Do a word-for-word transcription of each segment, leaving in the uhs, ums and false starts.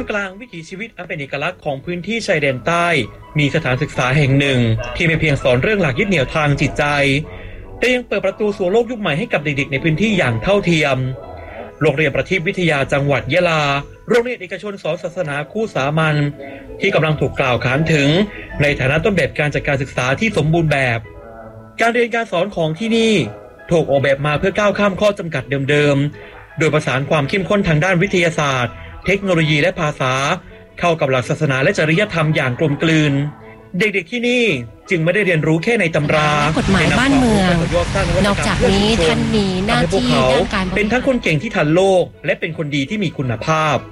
กลางวิถีชีวิตอันเป็นเอกลักษณ์ของพื้นที่ชายแดนใต้มีสถานศึกษาแห่งหนึ่งที่ไม่เพียงสอนเรื่องหลักยึดเหนี่ยวทางจิตใจแต่ยังเปิดประตูสู่โลกยุคใหม่ให้กับเด็กๆในพื้นที่อย่างเท่าเทียมโรงเรียนประทีปวิทยาจังหวัดยะลาโรงเรียนเอกชนสอนศาสนาคู่สามัญที่กำลังถูกกล่าวขานถึงในฐานะต้นแบบการจัดการศึกษาที่สมบูรณ์แบบการเรียนการสอนของที่นี่ถูกออกแบบมาเพื่อก้าวข้ามข้อจำกัดเดิมๆโดยประสานความเข้มข้นทางด้านวิทยาศาสตร์เทคโนโลยีและภาษาเข้ากับหลักศาสนาและจริยธรรมอย่างกลมกลืนเด็กๆที่นี่จึงไม่ได้เรียนรู้แค่ในตำรากฎหมายบ้านเมืองนอกจากนี้ท่านมีหน้าที่ด้านการเป็นทั้งคนเก่งที่ทันโลกและเป็นคนดีที่มีคุณภาพ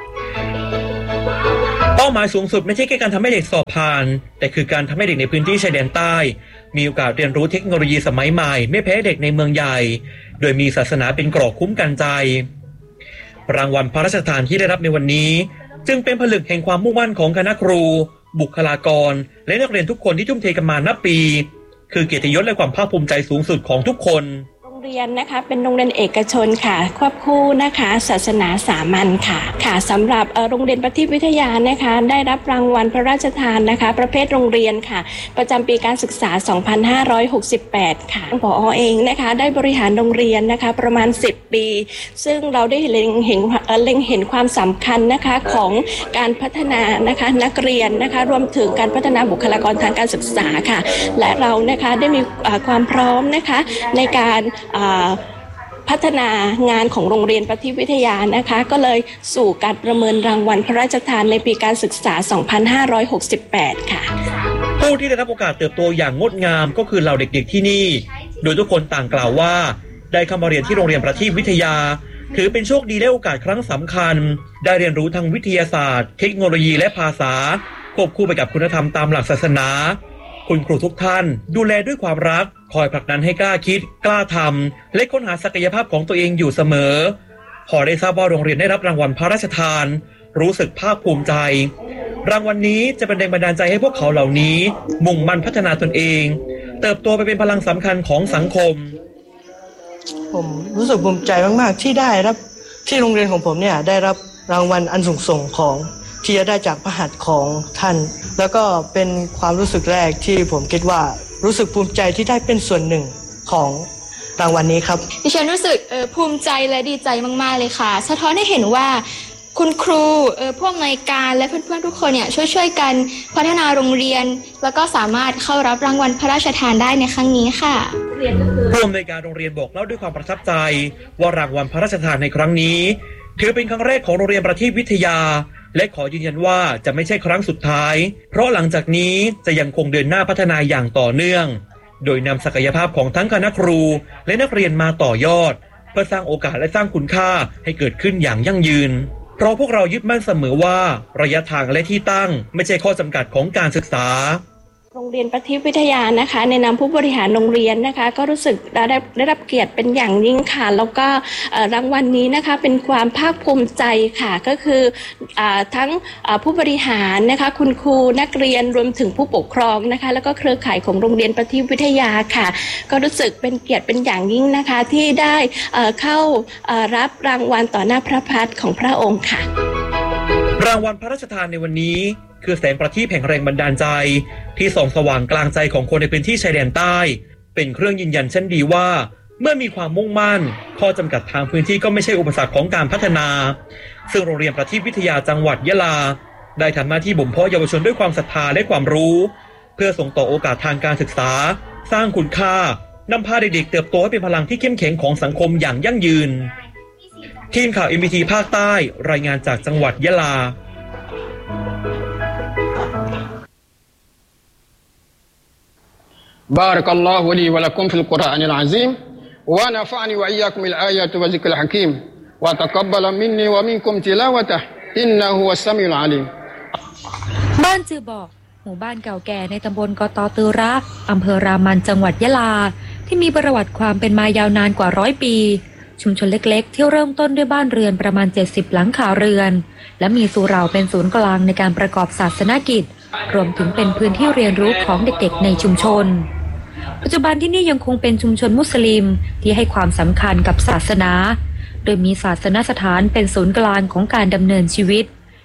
เป้าหมายสูงสุดไม่ใช่แค่การทำให้เด็กสอบผ่านแต่คือการทำให้เด็กในพื้นที่ชายแดนใต้มีโอกาสเรียนรู้เทคโนโลยีสมัยใหม่ไม่แพ้เด็กในเมืองใหญ่โดยมีศาสนาเป็นเกราะคุ้มกันใจรางวัลพระราชทานที่ได้รับในวันนี้จึงเป็นผลึกแห่งความมุ่งมั่นของคณะครูบุคลากรและนักเรียนทุกคนที่ทุ่มเทกันมานับปีคือเกียรติยศและความภาคภูมิใจสูงสุดของทุกคนโรงเรียนนะคะเป็นโรงเรียนเอกชนค่ะควบคู่นะคะศาสนาสามัญค่ะค่ะสำหรับโรงเรียนประทีปวิทยานะคะได้รับรางวัลพระราชทานนะคะประเภทโรงเรียนค่ะประจำปีการศึกษาสองพันห้าร้อยหกสิบแปดค่ะผอ.เองนะคะได้บริหารโรงเรียนนะคะประมาณสิบปีซึ่งเราได้เล็งเห็นเล็งเห็นความสำคัญนะคะของการพัฒนานะคะนักเรียนนะคะรวมถึงการพัฒนาบุคลากรทางการศึกษาค่ะและเรานะคะได้มีความพร้อมนะคะในการพัฒนางานของโรงเรียนประทีปวิทยานะคะก็เลยสู่การประเมินรางวัลพระราชทานในปีการศึกษาสองพันห้าร้อยหกสิบแปดค่ะผู้ที่ได้รับโอกาสเติบโตอย่างงดงามก็คือเหล่าเด็กๆที่นี่โดยทุกคนต่างกล่าวว่าได้เข้ามาเรียนที่โรงเรียนประทีปวิทยาถือเป็นโชคดีและโอกาสครั้งสำคัญได้เรียนรู้ทางวิทยาศาสตร์เทคโนโลยีและภาษาควบคู่ไปกับคุณธรรมตามหลักศาสนาคุณครูทุกท่านดูแลด้วยความรักคอยผลักดันให้กล้าคิดกล้าทำและค้นหาศักยภาพของตัวเองอยู่เสมอพอได้ทราบว่าโรงเรียนได้รับรางวัลพระราชทานรู้สึกภาคภูมิใจรางวัลนี้จะเป็นแรงบันดาลใจให้พวกเขาเหล่านี้มุ่งมั่นพัฒนาตนเองเติบโตไปเป็นพลังสำคัญของสังคมผมรู้สึกภูมิใจมากๆที่ได้รับที่โรงเรียนของผมเนี่ยได้รับรางวัลอันสูงส่งของที่จะได้จากพระหัตถ์ของท่านแล้วก็เป็นความรู้สึกแรกที่ผมคิดว่ารู้สึกภูมิใจที่ได้เป็นส่วนหนึ่งของรางวัลนี้ครับดิฉันรู้สึกภูมิใจและดีใจมากๆเลยค่ะสะท้อนให้เห็นว่าคุณครูผู้อำนวยการและเพื่อนๆทุกคนเนี่ยช่วยๆกันพัฒนาโรงเรียนแล้วก็สามารถเข้ารับรางวัลพระราชทานได้ในครั้งนี้ค่ะผู้อำนวยการโรงเรียนบอกเล่าด้วยความประทับใจว่ารางวัลพระราชทานในครั้งนี้ถือเป็นครั้งแรกของโรงเรียนประทีปวิทยาและขอยืนยันว่าจะไม่ใช่ครั้งสุดท้ายเพราะหลังจากนี้จะยังคงเดินหน้าพัฒนาอย่างต่อเนื่องโดยนำศักยภาพของทั้งคณะครูและนักเรียนมาต่อยอดเพื่อสร้างโอกาสและสร้างคุณค่าให้เกิดขึ้นอย่างยั่งยืนเพราะพวกเรายึดมั่นเสมอว่าระยะทางและที่ตั้งไม่ใช่ข้อจำกัดของการศึกษาโรงเรียนประทีปวิทยานะคะในนามผู้บริหารโรงเรียนนะคะก็รู้สึกได้ได้รับเกียรติเป็นอย่างยิ่งค่ะแล้วก็รางวัลนี้นะคะเป็นความภาคภูมิใจค่ะก็คือทั้งผู้บริหารนะคะคุณครูนักเรียนรวมถึงผู้ปกครองนะคะแล้วก็เครือข่ายของโรงเรียนประทีปวิทยาค่ะก็รู้สึกเป็นเกียรติเป็นอย่างยิ่งนะคะที่ได้เข้ารับรางวัลต่อหน้าพระพักตร์ของพระองค์ค่ะรางวัลพระราชทานในวันนี้คือแสงประทีปแห่งแรงบันดาลใจที่ส่องสว่างกลางใจของคนในพื้นที่ชายแดนใต้เป็นเครื่องยืนยันชั้นดีว่าเมื่อมีความมุ่งมั่นข้อจำกัดทางพื้นที่ก็ไม่ใช่อุปสรรคของการพัฒนาซึ่งโรงเรียนประทีปวิทยาจังหวัดยะลาได้ทำหน้าที่บ่มเพาะเยาวชนด้วยความศรัทธาและความรู้เพื่อส่งต่อโอกาสทางการศึกษาสร้างคุณค่านำพาเด็กๆเติบโตให้เป็นพลังที่เข้มแข็งของสังคมอย่างยั่งยืนทีมข่าว เอ็ม บี ที ภาคใต้รายงานจากจังหวัดยะลา بارك الله لي ولكم في القرآن العظيم ونفعني وإياكم بالآيات والذكر الحكيم وتقبل مني ومنكم تلاوته إنه هو السميع العليم บ้านจือบอกหมู่บ้านเก่าแก่ในตำบลกตตือระอำเภอรามันจังหวัดยะลาที่มีประวัติความเป็นมายาวนานกว่าร้อยปีชุมชนเล็กๆที่เริ่มต้นด้วยบ้านเรือนประมาณเจ็ดสิบหลังคาเรือนและมีสุเหร่าเป็นศูนย์กลางในการประกอบศาสนกิจรวมถึงเป็นพื้นที่เรียนรู้ของเด็กๆในชุมชนปัจจุบันที่นี่ยังคงเป็นชุมชนมุสลิมที่ให้ความสำคัญกับศาสนาโดยมีศาสนสถานเป็นศูนย์กลางของการดำเนินชีวิต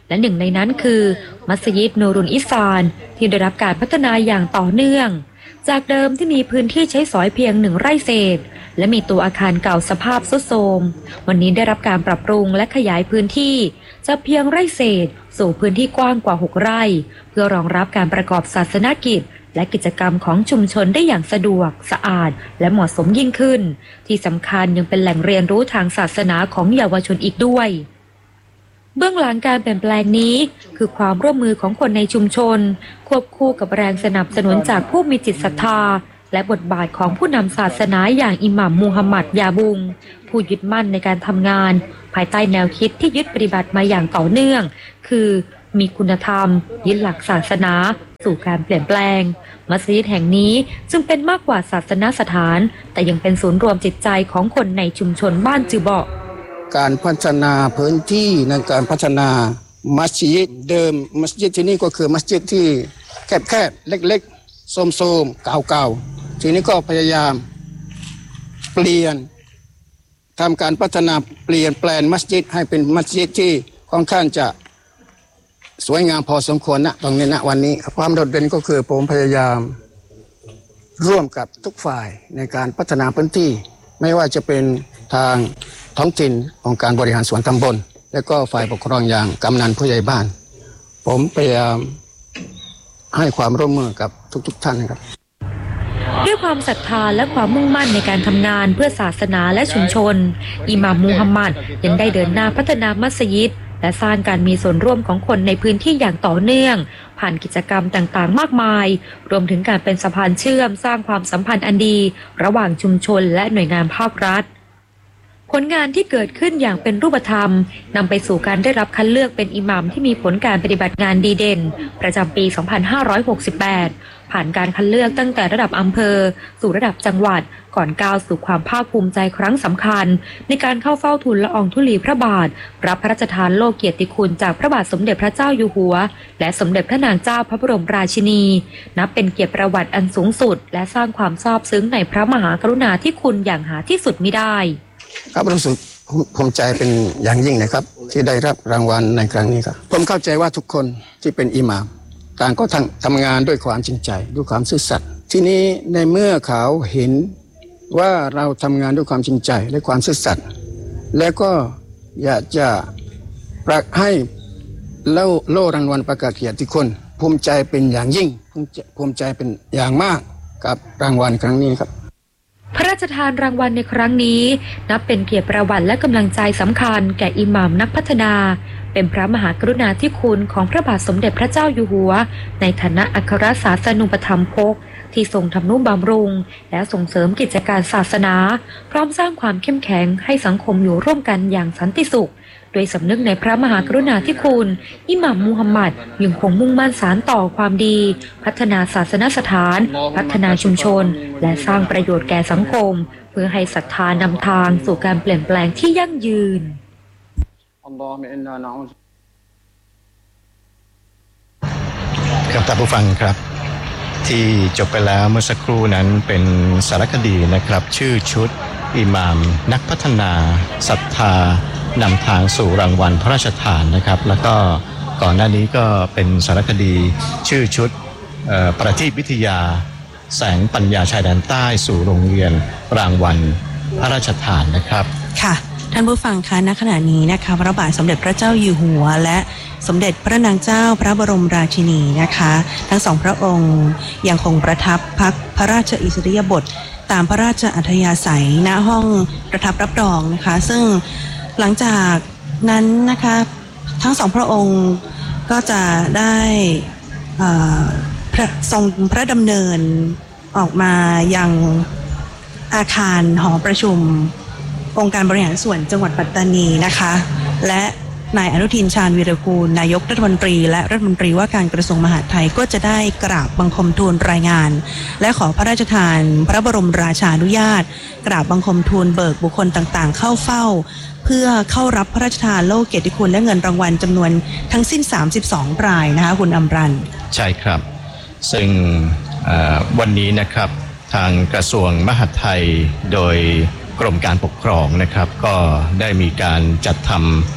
และหนึ่งในนั้นคือมัสยิดนูรุนอิซานที่ได้รับการพัฒนาอย่างต่อเนื่องจากเดิมที่มีพื้นที่ใช้สอยเพียงหนึ่งไร่เศษและมีตัวอาคารเก่าสภาพทรุดโทรมวันนี้ได้รับการปรับปรุงและขยายพื้นที่จากเพียงไร่เศษสู่พื้นที่กว้างกว่าหกไร่เพื่อรองรับการประกอบศาสนกิจและกิจกรรมของชุมชนได้อย่างสะดวกสะอาดและเหมาะสมยิ่งขึ้นที่สำคัญยังเป็นแหล่งเรียนรู้ทางศาสนาของเยาวชนอีกด้วยเบื้องหลังการเปลี่ยนแปลงนี้คือความร่วมมือของคนในชุมชนควบคู่กับแรงสนับสนุนจากผู้มีจิตศรัทธาและบทบาทของผู้นำศาสนาอย่างอิหม่ามมูฮัมหมัดยาบุงผู้ยึดมั่นในการทำงานภายใต้แนวคิดที่ยึดปฏิบัติมาอย่างต่อเนื่องคือมีคุณธรรมยึดหลักศาสนาสู่การเปลี่ยนแปลงมัสยิดแห่งนี้จึงเป็นมากกว่าศาสนสถานแต่ยังเป็นศูนย์รวมจิตใจของคนในชุมชนบ้านจือเบาะการพัฒนาพื้นที่ในการพัฒนามัสยิดเดิมมัสยิดที่นี่ก็คือมัสยิดที่แคบๆเล็กๆโทรมๆเก่าๆทีนี้ก็พยายามเปลี่ยนทำการพัฒนาเปลี่ยนแปลงมัสยิดให้เป็นมัสยิดที่ค่อนข้างจะสวยงามพอสมควรนะตรงนี้นะวันนี้ความโดดเด่นก็คือผมพยายามร่วมกับทุกฝ่ายในการพัฒนาพื้นที่ไม่ว่าจะเป็นทางท้องถิ่นองค์การบริหารส่วนตำบลและก็ฝ่ายปกครองอย่างกำนันผู้ใหญ่บ้านผมพยายามให้ความร่วมมือกับทุกๆท่านครับด้วยความศรัทธาและความมุ่งมั่นในการทำงานเพื่อศาสนาและชุมชนอิหม่ามมูฮัมหมัดยังได้เดินหน้าพัฒนามัสยิดและสร้างการมีส่วนร่วมของคนในพื้นที่อย่างต่อเนื่องผ่านกิจกรรมต่างๆมากมายรวมถึงการเป็นสะพานเชื่อมสร้างความสัมพันธ์อันดีระหว่างชุมชนและหน่วยงานภาครัฐผลงานที่เกิดขึ้นอย่างเป็นรูปธรรมนำไปสู่การได้รับคัดเลือกเป็นอิหม่ามที่มีผลการปฏิบัติงานดีเด่นประจำปี สองพันห้าร้อยหกสิบแปด ผ่านการคัดเลือกตั้งแต่ระดับอำเภอสู่ระดับจังหวัดก่อนก้าวสู่ความภาคภูมิใจครั้งสำคัญในการเข้าเฝ้าทูลละอองธุลีพระบาทรับพระราชทานโล่เกียรติคุณจากพระบาทสมเด็จพระเจ้าอยู่หัวและสมเด็จพระนางเจ้าพระบรมราชินีนับเป็นเกียรติประวัติอันสูงสุดและสร้างความซาบซึ้งในพระมหากรุณาธิคุณอย่างหาที่สุดมิได้ครับรู้สึกภูมิใจเป็นอย่างยิ่งนะครับที่ได้รับรางวัลในครั้งนี้ครับผมเข้าใจว่าทุกคนที่เป็นอิหม่ามต่างก็ทำงานด้วยความจริงใจด้วยความซื่อสัตย์ทีนี้ในเมื่อเขาเห็นว่าเราทำงานด้วยความจริงใจและความซื่อสัตย์และก็อยากจะประให้เล่าโล่รางวัลประกาศเกียรติคุณภูมิใจเป็นอย่างยิ่งภูมิใจเป็นอย่างมากกับรางวัลครั้งนี้ครับพระราชทานรางวัลในครั้งนี้นับเป็นเกียรติประวัติและกำลังใจสำคัญแก่อิหม่ามนักพัฒนาเป็นพระมหากรุณาธิคุณของพระบาทสมเด็จพระเจ้าอยู่หัวในฐานะอัครศาสนูปถัมภกที่ทรงทำนุบำรุงและส่งเสริมกิจการศาสนาพร้อมสร้างความเข้มแข็งให้สังคมอยู่ร่วมกันอย่างสันติสุขโดยสำนึกในพระมหากรุณาธิคุณอิหม่ามมูฮัมหมัดยังคงมุ่งมั่นสานต่อความดีพัฒนาศาสนสถานพัฒนาชุมชนและสร้างประโยชน์แก่สังคมเพื่อให้ศรัทธานำทางสู่การเปลี่ยนแปลงที่ยั่งยืนครับท่านผู้ฟังครับที่จบไปแล้วเมื่อสักครู่นั้นเป็นสารคดีนะครับชื่อชุดอิหม่ามนักพัฒนาศรัทธานำทางสู่รางวัลพระราชทานนะครับแล้วก็ก่อนหน้านี้ก็เป็นสารคดีชื่อชุดประทีปวิทยาแสงปัญญาชายแดนใต้สู่โรงเรียนรางวัลพระราชทานนะครับค่ะท่านผู้ฟังคะณขณะนี้นะคะพระบาทสมเด็จพระเจ้าอยู่หัวและสมเด็จพระนางเจ้าพระบรมราชินีนะคะทั้งสองพระองค์ยังคงประทับพักพระราชอิสริยาบถตามพระราชอัธยาศัยณห้องประทับรับรองนะคะซึ่งหลังจากนั้นนะคะทั้งสองพระองค์ก็จะได้ทรงพระดำเนินออกมายังอาคารหอประชุมองค์การบริหารส่วนจังหวัดปัตตานีนะคะและนายอนุทินชาญวีรกูลนายกรัฐมนตรีและรัฐมนตรีว่าการกระทรวงมหาดไทยก็จะได้กราบบังคมทูลรายงานและขอพระราชทานพระบรมราชานุญาตกราบบังคมทูลเบิกบุคคลต่างๆเข้าเฝ้าเพื่อเข้ารับพระราชทานโล่เกียรติคุณและเงินรางวัลจำนวนทั้งสิ้นสามสิบสองรายนะคะคุณอำรันใช่ครับซึ่งวันนี้นะครับทางกระทรวงมหาดไทยโดยกรมการปกครองนะครับก็ได้มีการจัดทำ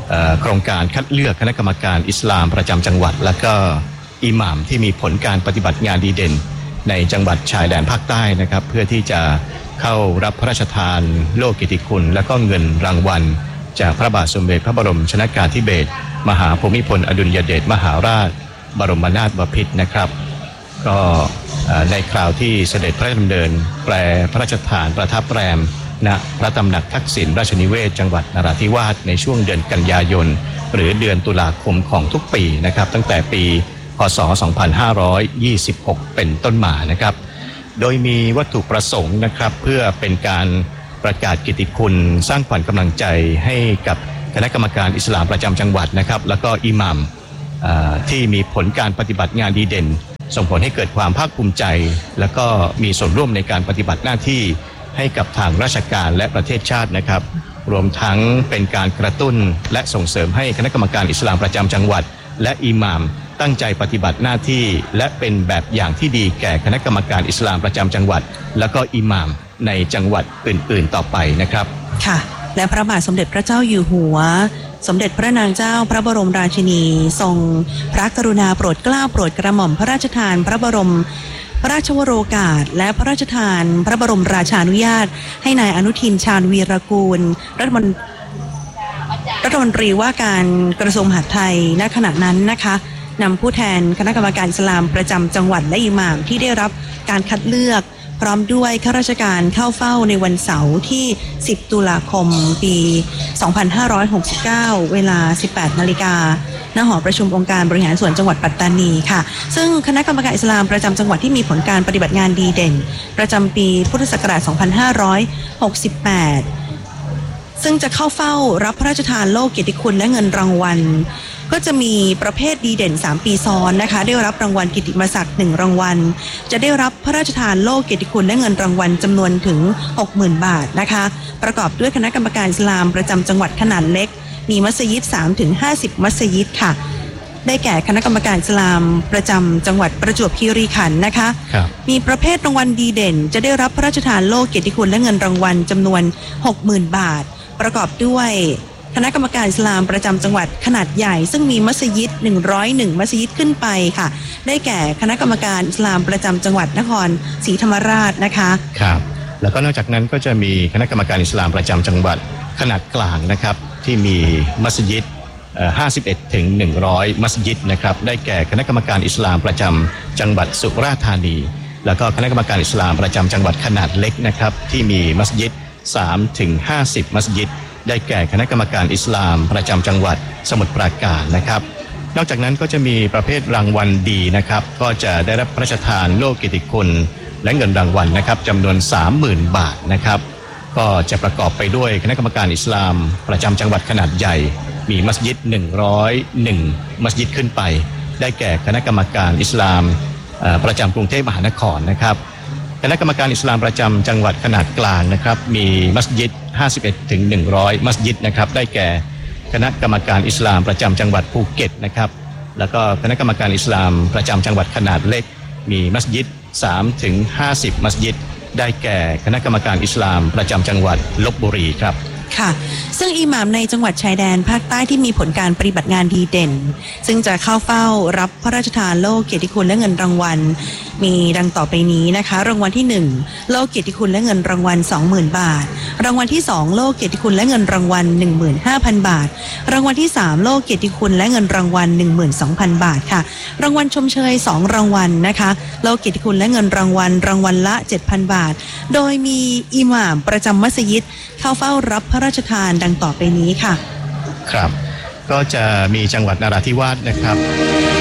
โครงการคัดเลือกคณะกรรมการอิสลามประจำจังหวัดและก็อิหม่ามที่มีผลการปฏิบัติงานดีเด่นในจังหวัดชายแดนภาคใต้นะครับเพื่อที่จะเข้ารับพระราชทานโล่เกียรติคุณและก็เงินรางวัลจากพระบาทสมเด็จพระบรมชนกาธิเบศรมหาภูมิพลอดุลยเดชมหาราชบรมนาถบพิตรนะครับก็ในคราวที่เสด็จพระราชดำเนินแปลพระราชทานประทับแรมณพระตำหนักทักษิณราชนิเวศจังหวัดนราธิวาสในช่วงเดือนกันยายนหรือเดือนตุลาคมของทุกปีนะครับตั้งแต่ปีพ.ศ. สองพันห้าร้อยยี่สิบหกเป็นต้นมานะครับโดยมีวัตถุประสงค์นะครับเพื่อเป็นการประกาศเกียรติคุณสร้างขวัญกำลังใจให้กับคณะกรรมการอิสลามประจำจังหวัดนะครับแล้วก็อิหม่ามที่มีผลการปฏิบัติงานดีเด่นส่งผลให้เกิดความภาคภูมิใจแล้วก็มีส่วนร่วมในการปฏิบัติหน้าที่ให้กับทางราชการและประเทศชาตินะครับรวมทั้งเป็นการกระตุ้นและส่งเสริมให้คณะกรรมการอิสลามประจำจังหวัดและอิหม่ามตั้งใจปฏิบัติหน้าที่และเป็นแบบอย่างที่ดีแก่คณะกรรมการอิสลามประจำจังหวัดและก็อิหม่ามในจังหวัดอื่นๆต่อไปนะครับค่ะและพระบาทสมเด็จพระเจ้าอยู่หัวสมเด็จพระนางเจ้าพระบรมราชินีทรงพระกรุณาโปรดเกล้าโปรดกระหม่อมพระราชทานพระบรมพระราชวโรกาสและพระราชทานพระบรมราชานุญาตให้นายอนุทินชาญวีรกูลรัฐมนตรีรัฐมนตรีว่าการกระทรวงมหาดไทยณขณะนั้นนะคะนำผู้แทนคณะกรรมการอิสลามประจำจังหวัดและอิหม่ามที่ได้รับการคัดเลือกพร้อมด้วยข้าราชการเข้าเฝ้าในวันเสาร์ที่สิบตุลาคมปีสองพันห้าร้อยหกสิบเก้าเวลา สิบแปดนาฬิกา ณ หอประชุมองค์การบริหารส่วนจังหวัดปัตตานีค่ะซึ่งคณะกรรมการอิสลามประจำจังหวัดที่มีผลการปฏิบัติงานดีเด่นประจำปีพุทธศักราชสองพันห้าร้อยหกสิบแปดซึ่งจะเข้าเฝ้ารับพระราชทานโล่เกียรติคุณและเงินรางวัลก็จะมีประเภทดีเด่นสามปีซ้อนนะคะได้รับรางวัลกิตติมศักดิ์หนึ่งรางวัลจะได้รับพระราชทานโล่เกียรติคุณและเงินรางวัลจำนวนถึง หกหมื่น บาทนะคะประกอบด้วยคณะกรรมการอิสลามประจำจังหวัดขนาดเล็กมีมัสยิด สามถึงห้าสิบ มัสยิดค่ะได้แก่คณะกรรมการอิสลามประจำจังหวัดประจวบคีรีขันธ์นะคะมีประเภทรางวัลดีเด่นจะได้รับพระราชทานโล่เกียรติคุณและเงินรางวัลจำนวน หกหมื่น บาทประกอบด้วยคณะกรรมการอิสลามประจำจังหวัดขนาดใหญ่ซึ่งมีมัสยิดหนึ่งร้อยเอ็ดมัสยิดขึ้นไปค่ะได้แก่คณะกรรมการอิสลามประจำจังหวัดนครศรีธรรมราชนะคะครับแล้วก็นอกจากนั้นก็จะมีคณะกรรมการอิสลามประจำจังหวัดขนาดกลางนะครับที่มีมัสยิดห้าสิบเอ็ดถึงหนึ่งร้อยมัสยิดนะครับได้แก่คณะกรรมการอิสลามประจำจังหวัดสุราษฎร์ธานีแล้วก็คณะกรรมการอิสลามประจำจังหวัดขนาดเล็กนะครับที่มีมัสยิดสามถึงห้าสิบมัสยิดได้แก่คณะกรรมการอิสลามประจำจังหวัดสมุทรปราการนะครับนอกจากนั้นก็จะมีประเภทรางวัลดีนะครับก็จะได้รับพระราชทานโล่เกียรติคุณและเงินรางวัลนะครับจำนวน สามหมื่น บาทนะครับก็จะประกอบไปด้วยคณะกรรมการอิสลามประจำจังหวัดขนาดใหญ่มีมัสยิดหนึ่งร้อยเอ็ดมัสยิดขึ้นไปได้แก่คณะกรรมการอิสลามประจำกรุงเทพมหานครนะครับคณะกรรมการอิสลามประจำจังหวัดขนาดกลางนะครับมีมัสยิดห้าสิบเอ็ดถึงหนึ่งร้อยมัสยิดนะครับได้แก่คณะกรรมการอิสลามประจำจังหวัดภูเก็ตนะครับแล้วก็คณะกรรมการอิสลามประจำจังหวัดขนาดเล็กมีมัสยิดสามถึงห้าสิบมัสยิดได้แก่คณะกรรมการอิสลามประจำจังหวัดลพบุรีครับค่ะซึ่งอิหม่ามในจังหวัดชายแดนภาคใต้ที่มีผลการปฏิบัติงานดีเด่นซึ่งจะเข้าเฝ้ารับพระราชทานโล่เกียรติคุณและเงินรางวัลมีดังต่อไปนี้นะคะรางวัลที่หนึ่งโล่เกียรติคุณและเงินรางวัล สองหมื่น บาทรางวัลที่สองโล่เกียรติคุณและเงินรางวัล หนึ่งหมื่นห้าพัน บาทรางวัลที่สามโล่เกียรติคุณและเงินรางวัล หนึ่งหมื่นสองพัน บาทค่ะรางวัลชมเชยสองรางวัลนะคะโล่เกียรติคุณและเงินรางวัลรางวัลละ เจ็ดพัน บาทโดยมีอิหม่ามประจำมัสยิดเข้าเฝ้ารับพระราชทานดังต่อไปนี้ค่ะครับก็จะมีจังหวัดนราธิวาสนะครับ